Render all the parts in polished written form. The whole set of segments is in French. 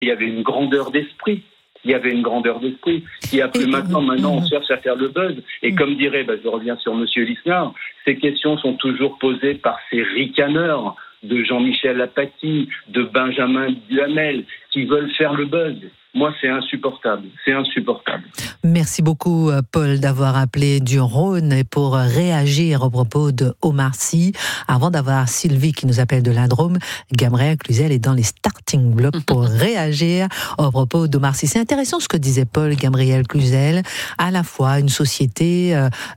il y avait une grandeur d'esprit. Qui a plu maintenant on cherche à faire le buzz. Et comme dirait, je reviens sur Monsieur Lisnard, ces questions sont toujours posées par ces ricaneurs de Jean-Michel Apathy, de Benjamin Duhamel, qui veulent faire le buzz. Moi, c'est insupportable. Merci beaucoup, Paul, d'avoir appelé du Rhône et pour réagir au propos de Omar Sy. Avant d'avoir Sylvie qui nous appelle de la Drôme, Gabriel Cluzel est dans les starting blocks pour réagir au propos d'Omar Sy. C'est intéressant ce que disait Paul Gabriel Cluzel. À la fois une société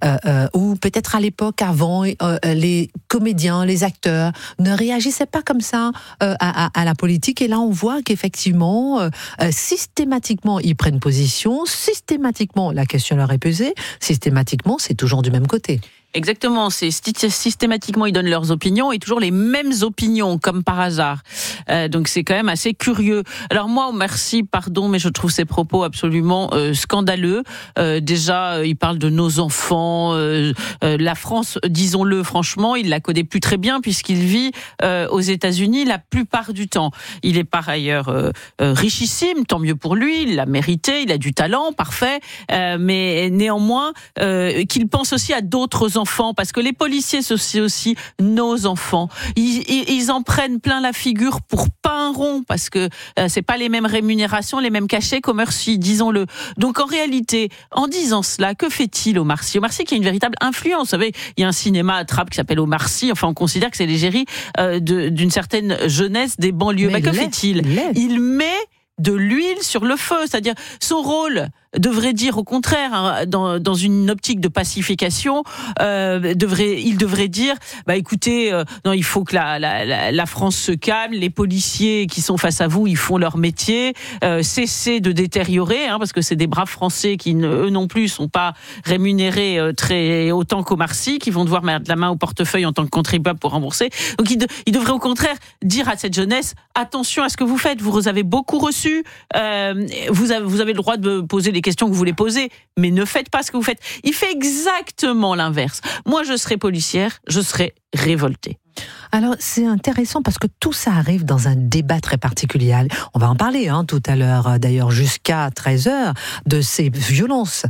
où peut-être à l'époque avant, les comédiens, les acteurs ne réagissaient pas comme ça à la politique. Et là, on voit qu'effectivement, systématiquement, ils prennent position, systématiquement, la question leur est posée, systématiquement, c'est toujours du même côté. Exactement, c'est systématiquement ils donnent leurs opinions et toujours les mêmes opinions comme par hasard. Donc c'est quand même assez curieux. Alors moi, Omar Sy, pardon, mais je trouve ces propos absolument scandaleux. Déjà, il parle de nos enfants. La France, disons-le franchement, il la connaît plus très bien puisqu'il vit aux États-Unis la plupart du temps. Il est par ailleurs richissime, tant mieux pour lui. Il l'a mérité, il a du talent, parfait. Mais néanmoins, qu'il pense aussi à d'autres enfants, parce que les policiers, c'est aussi nos enfants. Ils en prennent plein la figure pour pas un rond, parce que c'est pas les mêmes rémunérations, les mêmes cachets qu'Omar Sy, disons-le. Donc en réalité, en disant cela, que fait-il Omar Sy ? Omar Sy qui a une véritable influence. Vous savez, il y a un cinéma à Trappes qui s'appelle Omar Sy. Enfin, on considère que c'est l'égérie d'une certaine jeunesse des banlieues. Que fait-il ? Il met de l'huile sur le feu, c'est-à-dire son rôle devrait dire au contraire, dans une optique de pacification, il devrait dire, écoutez, non, il faut que la France se calme, les policiers qui sont face à vous, ils font leur métier, cessez de détériorer, parce que c'est des braves Français qui, eux non plus, sont pas rémunérés très autant qu'Omar Sy, qui vont devoir mettre la main au portefeuille en tant que contribuable pour rembourser. Donc il devrait au contraire dire à cette jeunesse, attention à ce que vous faites, vous avez beaucoup reçu, vous avez le droit de poser des questions que vous voulez poser, mais ne faites pas ce que vous faites. Il fait exactement l'inverse. Moi, je serais policière, je serais révoltée. Alors, c'est intéressant parce que tout ça arrive dans un débat très particulier. On va en parler tout à l'heure, d'ailleurs, jusqu'à 13h, de ces violences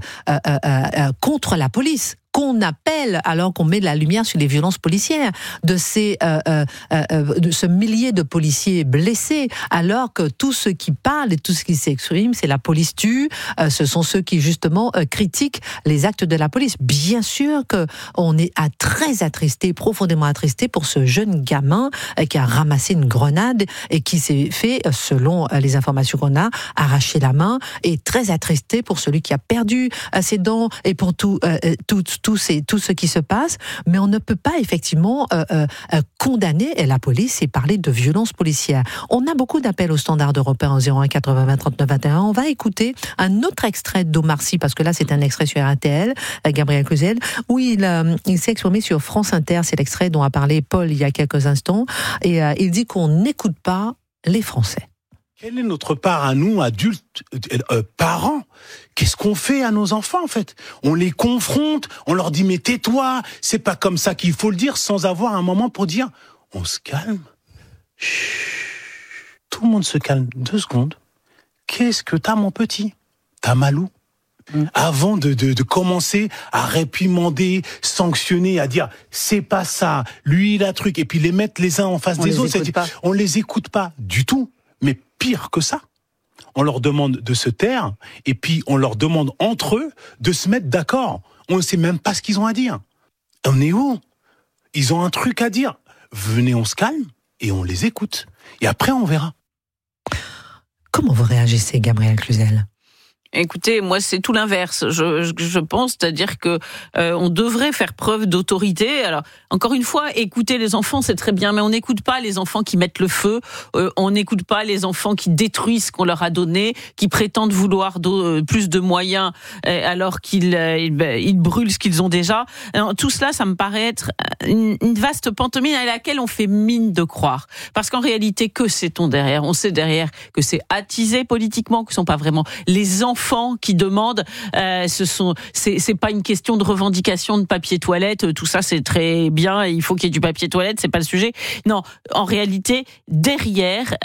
contre la police, qu'on appelle, alors qu'on met de la lumière sur les violences policières, de ce millier de policiers blessés, alors que tous ceux qui parlent et tout ce qui s'exprime, c'est la police tue, ce sont ceux qui justement critiquent les actes de la police. Bien sûr qu'on est très attristé, profondément attristé pour ce jeune gamin qui a ramassé une grenade et qui s'est fait, selon les informations qu'on a, arracher la main, et très attristé pour celui qui a perdu ses dents et pour tout ce qui se passe, mais on ne peut pas effectivement condamner la police et parler de violence policière. On a beaucoup d'appels au standard européen au 01 80 20 39 21. On va écouter un autre extrait d'Omar Sy, parce que là c'est un extrait sur RTL, Gabriel Cluzel, où il s'est exprimé sur France Inter. C'est l'extrait dont a parlé Paul il y a quelques instants, et il dit qu'on n'écoute pas les Français. Quelle est notre part à nous, adultes, parents ? Qu'est-ce qu'on fait à nos enfants, en fait ? On les confronte, on leur dit « mais tais-toi », c'est pas comme ça qu'il faut le dire, sans avoir un moment pour dire « on se calme ». Tout le monde se calme 2 secondes. Qu'est-ce que t'as, mon petit ? T'as mal où ? Avant de commencer à réprimander, sanctionner, à dire c'est pas ça, lui il a truc, et puis les mettre les uns en face des autres, on les écoute pas du tout. Mais pire que ça, on leur demande de se taire, et puis on leur demande entre eux de se mettre d'accord. On ne sait même pas ce qu'ils ont à dire. On est où ? Ils ont un truc à dire. Venez, on se calme, et on les écoute. Et après, on verra. Comment vous réagissez, Gabriel Cluzel ? Écoutez, moi c'est tout l'inverse. Je pense, c'est-à-dire que on devrait faire preuve d'autorité. Alors encore une fois, écouter les enfants c'est très bien, mais on n'écoute pas les enfants qui mettent le feu. On n'écoute pas les enfants qui détruisent ce qu'on leur a donné, qui prétendent vouloir plus de moyens alors qu'ils brûlent ce qu'ils ont déjà. Alors, tout cela, ça me paraît être une vaste pantomime à laquelle on fait mine de croire. Parce qu'en réalité, que sait-on derrière ? On sait derrière que c'est attisé politiquement, que ce ne sont pas vraiment les enfants enfants qui demandent. C'est pas une question de revendication de papier toilette. Tout ça, c'est très bien. Il faut qu'il y ait du papier toilette. C'est pas le sujet. Non, en réalité, derrière,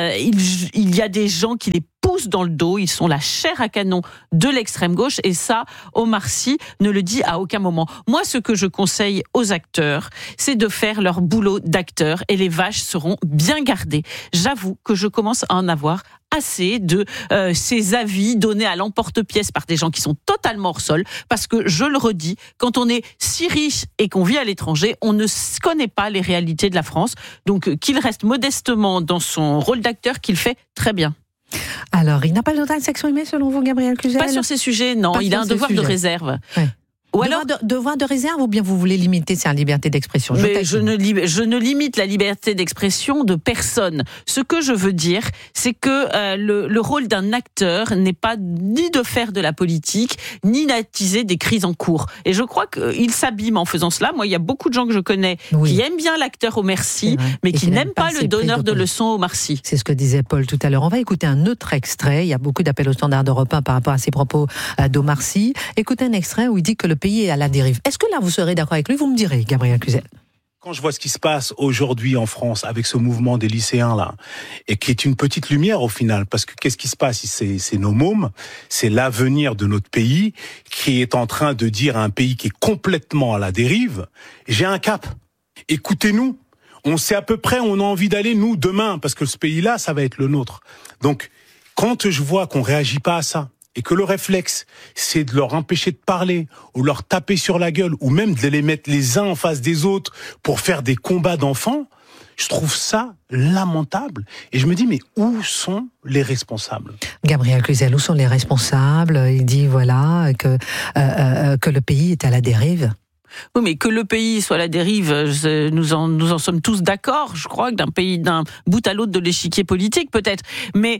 il y a des gens qui les poussent dans le dos. Ils sont la chair à canon de l'extrême gauche. Et ça, Omar Sy ne le dit à aucun moment. Moi, ce que je conseille aux acteurs, c'est de faire leur boulot d'acteurs et les vaches seront bien gardées. J'avoue que je commence à en avoir assez de ces avis donnés à l'emporte-pièce par des gens qui sont totalement hors sol, parce que, je le redis, quand on est si riche et qu'on vit à l'étranger, on ne connaît pas les réalités de la France. Donc, qu'il reste modestement dans son rôle d'acteur, qu'il fait très bien. Alors, il n'a pas le droit de s'exprimer, selon vous, Gabriel Cluzel ? Pas sur ces sujets, non. Il a un devoir de réserve. Ouais. Ou alors devoir de réserve, ou bien vous voulez limiter sa liberté d'expression ? Mais je ne limite la liberté d'expression de personne. Ce que je veux dire, c'est que le rôle d'un acteur n'est pas ni de faire de la politique, ni d'attiser des crises en cours. Et je crois qu'il s'abîme en faisant cela. Moi, il y a beaucoup de gens que je connais qui aiment bien l'acteur Omar Sy, mais qui n'aiment pas le donneur de leçons Omar Sy. C'est ce que disait Paul tout à l'heure. On va écouter un autre extrait. Il y a beaucoup d'appels au standard d'Europe 1 par rapport à ces propos d'Omar Sy. Écoutez un extrait où il dit que le pays est à la dérive. Est-ce que là, vous serez d'accord avec lui ? Vous me direz, Gabriel Cluzel. Quand je vois ce qui se passe aujourd'hui en France avec ce mouvement des lycéens là, et qui est une petite lumière au final, parce que qu'est-ce qui se passe ? C'est nos mômes, c'est l'avenir de notre pays qui est en train de dire à un pays qui est complètement à la dérive, j'ai un cap. Écoutez-nous. On sait à peu près où on a envie d'aller, nous, demain, parce que ce pays-là, ça va être le nôtre. Donc, quand je vois qu'on réagit pas à ça, et que le réflexe, c'est de leur empêcher de parler, ou leur taper sur la gueule, ou même de les mettre les uns en face des autres pour faire des combats d'enfants, je trouve ça lamentable. Et je me dis, mais où sont les responsables ? Gabriel Cluzel, où sont les responsables ? Il dit, voilà, que le pays est à la dérive. Oui, mais que le pays soit à la dérive, nous en sommes tous d'accord, je crois, d'un bout à l'autre de l'échiquier politique, peut-être. Mais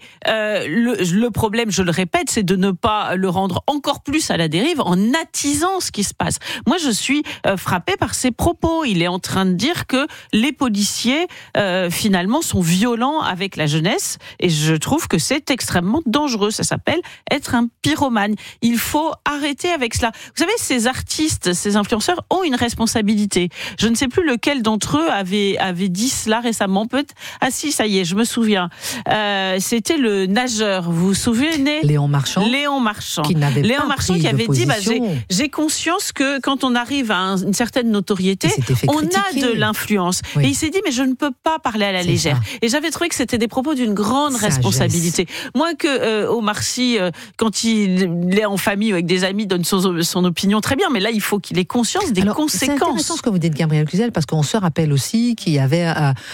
le problème, je le répète, c'est de ne pas le rendre encore plus à la dérive en attisant ce qui se passe. Moi, je suis frappée par ses propos. Il est en train de dire que les policiers, finalement, sont violents avec la jeunesse, et je trouve que c'est extrêmement dangereux. Ça s'appelle être un pyromane. Il faut arrêter avec cela. Vous savez, ces artistes, ces influenceurs ont une responsabilité. Je ne sais plus lequel d'entre eux avait dit cela récemment. Peut-être. Ah si, ça y est, je me souviens. C'était le nageur. Vous vous souvenez ? Léon Marchand. Qui avait dit, j'ai conscience que quand on arrive à une certaine notoriété, on a de l'influence. Oui. Et il s'est dit, mais je ne peux pas parler à la légère. Ça. Et j'avais trouvé que c'était des propos d'une grande responsabilité. Moi, que Omar Sy, quand il est en famille avec des amis, donne son opinion, très bien. Mais là, il faut qu'il ait conscience des conséquences. C'est intéressant ce que vous dites, Gabriel Cluzel, parce qu'on se rappelle aussi qu'il y avait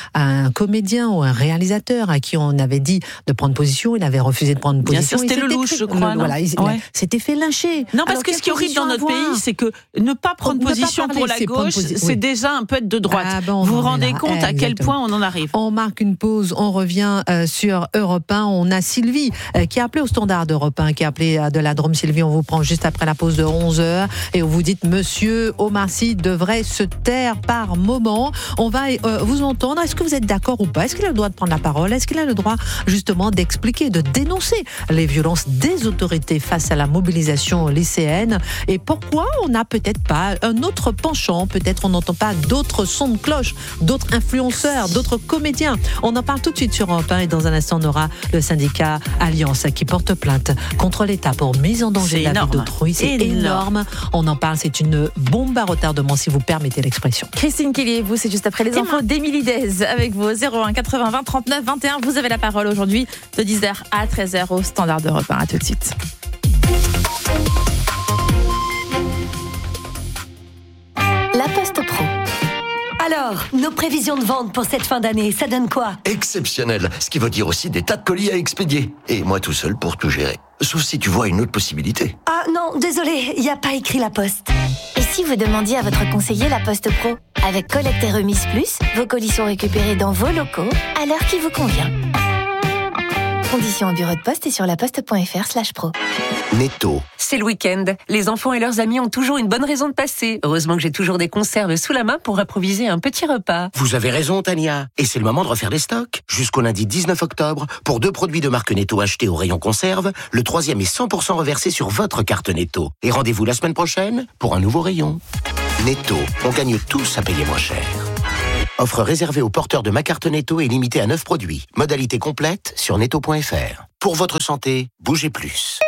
un comédien ou un réalisateur à qui on avait dit de prendre position, il avait refusé de prendre position. Bien sûr, c'était Lelouch, je crois. Il s'était fait lyncher. Non, parce que ce qui est horrible dans notre pays, c'est que ne pas prendre position pour la gauche, c'est déjà un peu être de droite. Vous vous rendez compte à quel point on en arrive. On marque une pause, on revient sur Europe 1. On a Sylvie qui a appelé au standard d'Europe 1, qui a appelé de la Drôme. Sylvie, on vous prend juste après la pause de 11h et vous dites, monsieur Omar Sy devrait se taire par moment. On va vous entendre. Est-ce que vous êtes d'accord ou pas ? Est-ce qu'il a le droit de prendre la parole ? Est-ce qu'il a le droit justement d'expliquer, de dénoncer les violences des autorités face à la mobilisation lycéenne ? Et pourquoi on n'a peut-être pas un autre penchant ? Peut-être on n'entend pas d'autres sons de cloche, d'autres influenceurs, d'autres comédiens. On en parle tout de suite sur Europe 1 et dans un instant on aura le syndicat Alliance qui porte plainte contre l'État pour mise en danger de la vie d'autrui. C'est énorme. On en parle, c'est une bombe à retardement si vous permettez l'expression. Christine Kelly, vous, c'est juste après les infos d'Émilie Dez avec vos 01 80 20 39 21. Vous avez la parole aujourd'hui de 10h à 13h au standard d'Europe 1. À tout de suite. La Poste Pro. Alors, nos prévisions de vente pour cette fin d'année, ça donne quoi ? Exceptionnel, ce qui veut dire aussi des tas de colis à expédier. Et moi tout seul pour tout gérer. Sauf si tu vois une autre possibilité. Ah non, désolé, il n'y a pas écrit La Poste. Et si vous demandiez à votre conseiller La Poste Pro ? Avec Collecte et Remise Plus, vos colis sont récupérés dans vos locaux à l'heure qui vous convient. Conditions au bureau de poste et sur laposte.fr/pro. Netto. C'est le week-end. Les enfants et leurs amis ont toujours une bonne raison de passer. Heureusement que j'ai toujours des conserves sous la main pour improviser un petit repas. Vous avez raison, Tania. Et c'est le moment de refaire les stocks. Jusqu'au lundi 19 octobre, pour 2 produits de marque Netto achetés au rayon conserve, le 3e est 100% reversé sur votre carte Netto. Et rendez-vous la semaine prochaine pour un nouveau rayon. Netto, on gagne tous à payer moins cher. Offre réservée aux porteurs de ma carte Netto et limitée à 9 produits. Modalité complète sur netto.fr. Pour votre santé, bougez plus.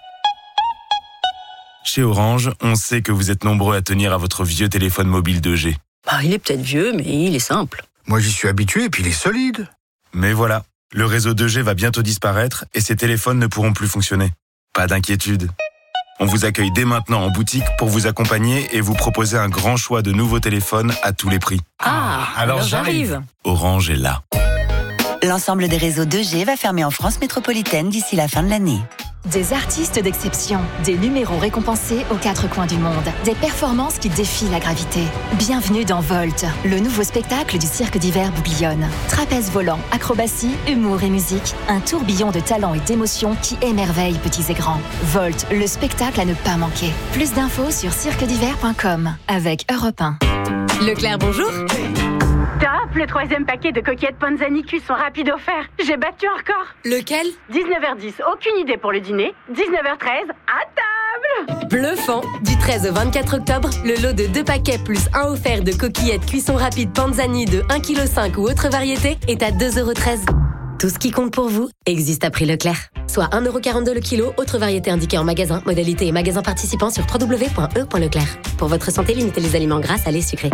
Chez Orange, on sait que vous êtes nombreux à tenir à votre vieux téléphone mobile 2G. Il est peut-être vieux, mais il est simple. Moi, j'y suis habitué et puis il est solide. Mais voilà, le réseau 2G va bientôt disparaître et ces téléphones ne pourront plus fonctionner. Pas d'inquiétude. On vous accueille dès maintenant en boutique pour vous accompagner et vous proposer un grand choix de nouveaux téléphones à tous les prix. Alors j'arrive. Orange est là. L'ensemble des réseaux 2G va fermer en France métropolitaine d'ici la fin de l'année. Des artistes d'exception, des numéros récompensés aux 4 coins du monde, des performances qui défient la gravité. Bienvenue dans Volt, le nouveau spectacle du cirque d'hiver Bouglione. Trapèze volant, acrobatie, humour et musique, un tourbillon de talent et d'émotions qui émerveille petits et grands. Volt, le spectacle à ne pas manquer. Plus d'infos sur cirquediver.com avec Europe 1. Leclerc, bonjour. Top, le 3e paquet de coquillettes Panzani cuisson rapide offert. J'ai battu un record. Lequel ? 19h10, aucune idée pour le dîner. 19h13, à table. Bluffant. Du 13 au 24 octobre, le lot de 2 paquets plus 1 offert de coquillettes cuisson rapide Panzani de 1,5 kg ou autre variété est à 2,13 €. Tout ce qui compte pour vous existe à prix Leclerc. Soit 1,42 € le kilo, autre variété indiquée en magasin. Modalité et magasin participants sur www.e.leclerc. Pour votre santé, limitez les aliments gras, salés, sucrés.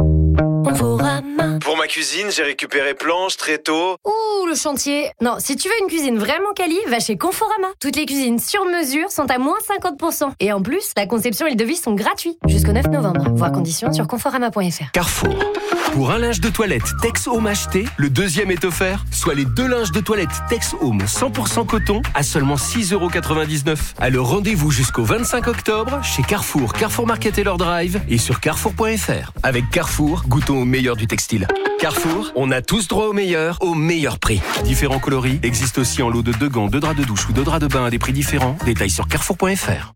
Pour ma cuisine, j'ai récupéré planches, tréteaux. Ouh, le chantier. Non, si tu veux une cuisine vraiment quali, va chez Conforama. Toutes les cuisines sur mesure sont à moins 50%. Et en plus, la conception et le devis sont gratuits. Jusqu'au 9 novembre. Voir conditions sur conforama.fr. Carrefour. Pour un linge de toilette Tex Home acheté, le 2e est offert. Soit les 2 linges de toilette Tex Home 100% coton à seulement 6,99 €. Alors rendez-vous jusqu'au 25 octobre chez Carrefour, Carrefour Market et leur drive et sur carrefour.fr. Avec Carrefour, goûtons au meilleur du textile. Carrefour, on a tous droit au meilleur prix. Différents coloris existent aussi en lot de 2 gants, 2 draps de douche ou 2 draps de bain à des prix différents. Détails sur carrefour.fr.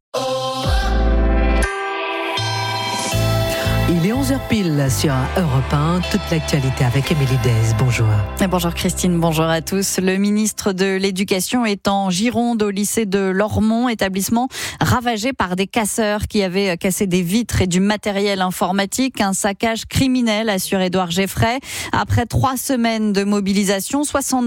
Il est 11h pile sur Europe 1, toute l'actualité avec Émilie Dez. Bonjour. Et bonjour Christine, bonjour à tous. Le ministre de l'Éducation est en Gironde au lycée de Lormont, établissement ravagé par des casseurs qui avaient cassé des vitres et du matériel informatique. Un saccage criminel, assure Édouard Geffray. Après 3 semaines de mobilisation,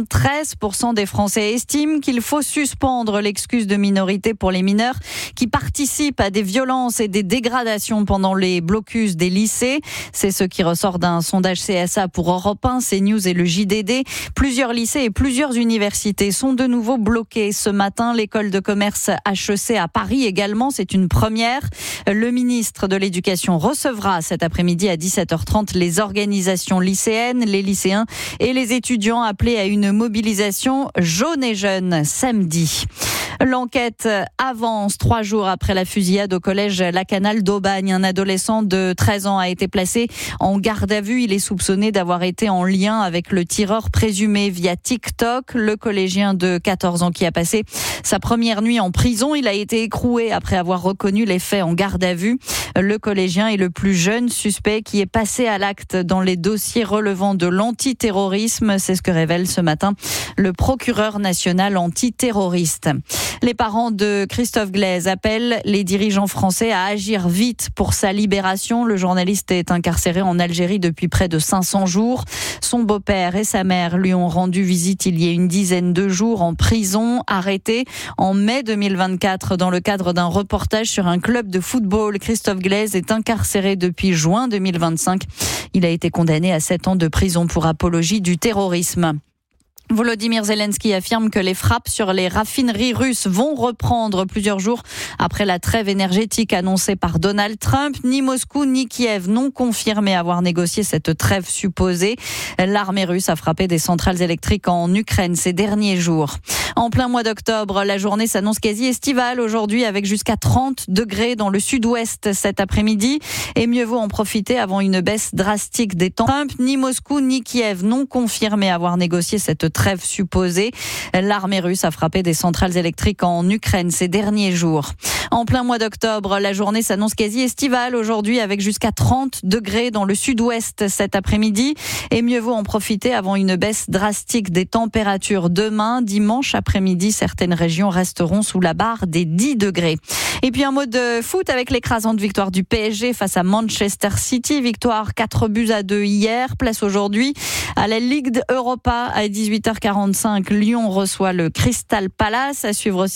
73% des Français estiment qu'il faut suspendre l'excuse de minorité pour les mineurs qui participent à des violences et des dégradations pendant les blocus des lycées. C'est ce qui ressort d'un sondage CSA pour Europe 1, CNews et le JDD. Plusieurs lycées et plusieurs universités sont de nouveau bloqués ce matin. L'école de commerce HEC à Paris également, c'est une première. Le ministre de l'Éducation recevra cet après-midi à 17h30 les organisations lycéennes, les lycéens et les étudiants appelés à une mobilisation jaune et jeune samedi. L'enquête avance 3 jours après la fusillade au collège La Canale d'Aubagne. Un adolescent de 13 ans a été placé en garde à vue. Il est soupçonné d'avoir été en lien avec le tireur présumé via TikTok. Le collégien de 14 ans qui a passé sa première nuit en prison, il a été écroué après avoir reconnu les faits en garde à vue. Le collégien est le plus jeune suspect qui est passé à l'acte dans les dossiers relevant de l'antiterrorisme. C'est ce que révèle ce matin le procureur national antiterroriste. Les parents de Christophe Glaise appellent les dirigeants français à agir vite pour sa libération. Le journaliste est incarcéré en Algérie depuis près de 500 jours. Son beau-père et sa mère lui ont rendu visite il y a une dizaine de jours en prison, arrêté en mai 2024 dans le cadre d'un reportage sur un club de football. Christophe Glaise est incarcéré depuis juin 2025. Il a été condamné à 7 ans de prison pour apologie du terrorisme. Volodymyr Zelensky affirme que les frappes sur les raffineries russes vont reprendre plusieurs jours après la trêve énergétique annoncée par Donald Trump. Ni Moscou ni Kiev n'ont confirmé avoir négocié cette trêve supposée. L'armée russe a frappé des centrales électriques en Ukraine ces derniers jours. En plein mois d'octobre, la journée s'annonce quasi estivale aujourd'hui avec jusqu'à 30 degrés dans le sud-ouest cet après-midi. Et mieux vaut en profiter avant une baisse drastique des temps. Trump, ni Moscou ni Kiev n'ont confirmé avoir négocié cette trêve supposée. L'armée russe a frappé des centrales électriques en Ukraine ces derniers jours. En plein mois d'octobre, la journée s'annonce quasi estivale aujourd'hui avec jusqu'à 30 degrés dans le sud-ouest cet après-midi. Et mieux vaut en profiter avant une baisse drastique des températures demain. Dimanche après-midi, certaines régions resteront sous la barre des 10 degrés. Et puis un mot de foot avec l'écrasante victoire du PSG face à Manchester City. Victoire 4-2 hier. Place aujourd'hui à la Ligue Europa à 18h45. Lyon reçoit le Crystal Palace. À suivre aussi